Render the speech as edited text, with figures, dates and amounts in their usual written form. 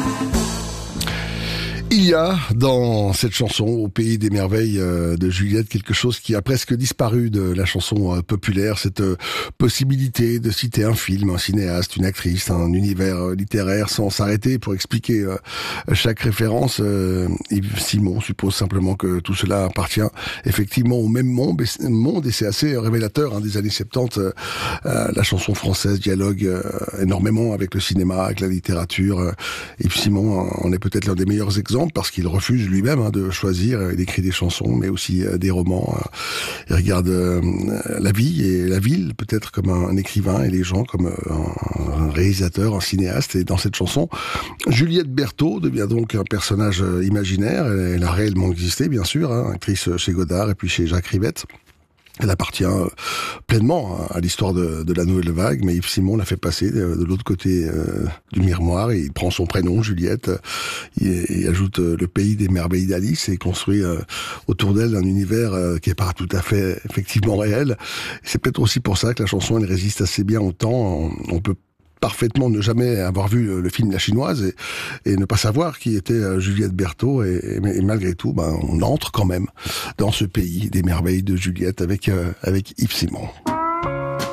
Il y a dans cette chanson, Au pays des merveilles de Juliette, quelque chose qui a presque disparu de la chanson populaire, cette possibilité de citer un film, un cinéaste, une actrice, un univers littéraire sans s'arrêter pour expliquer chaque référence. Yves Simon suppose simplement que tout cela appartient effectivement au même monde et c'est assez révélateur des années 70. La chanson française dialogue énormément avec le cinéma, avec la littérature. Yves Simon en est peut-être l'un des meilleurs exemples, parce qu'il refuse lui-même de choisir. Il écrit des chansons, mais aussi des romans. Il regarde la vie et la ville, peut-être comme un écrivain, et les gens comme un réalisateur, un cinéaste. Et dans cette chanson, Juliette Berthaud devient donc un personnage imaginaire. Elle a réellement existé, bien sûr, actrice chez Godard et puis chez Jacques Rivette. Elle appartient pleinement à l'histoire de la nouvelle vague, mais Yves Simon l'a fait passer de l'autre côté du miroir, et il prend son prénom, Juliette, il ajoute le pays des merveilles d'Alice, et construit autour d'elle un univers qui n'est pas tout à fait effectivement réel. C'est peut-être aussi pour ça que la chanson elle résiste assez bien au temps. On peut parfaitement ne jamais avoir vu le film La Chinoise et ne pas savoir qui était Juliette Berthaud, et malgré tout, on entre quand même dans ce pays des merveilles de Juliette avec Yves Simon.